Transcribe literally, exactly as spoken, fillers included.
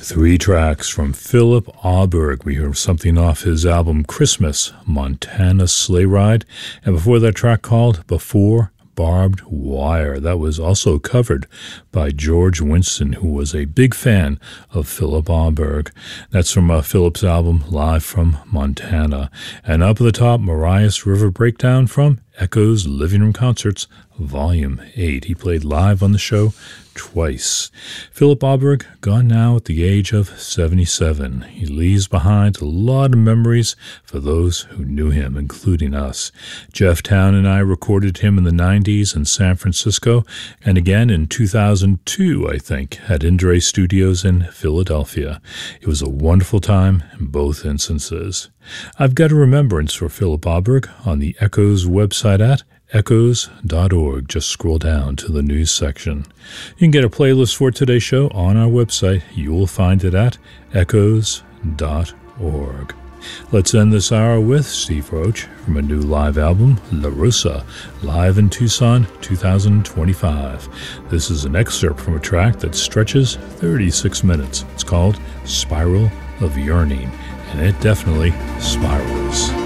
Three tracks from Philip Auberg. We heard something off his album Christmas, Montana Sleigh Ride, and before that track called Before Barbed Wire. That was also covered by George Winston, who was a big fan of Philip Auberg. That's from uh, Philip's album Live from Montana. And up at the top, Marias River Breakdown from Echoes Living Room Concerts, Volume eight. He played live on the show twice. Philip Auberg, gone now at the age of seventy-seven. He leaves behind a lot of memories for those who knew him, including us. Jeff Town and I recorded him in the nineties in San Francisco, and again in two thousand two, I think, at Indre Studios in Philadelphia. It was a wonderful time in both instances. I've got a remembrance for Philip Auberg on the Echoes website at echoes dot org. Just scroll down to the news section. You can get a playlist for today's show on our website. You will find it at echoes dot org. Let's end this hour with Steve Roach from a new live album, La Rosa, live in Tucson, two thousand twenty-five. This is an excerpt from a track that stretches thirty-six minutes. It's called Spiral of Yearning, and it definitely spirals.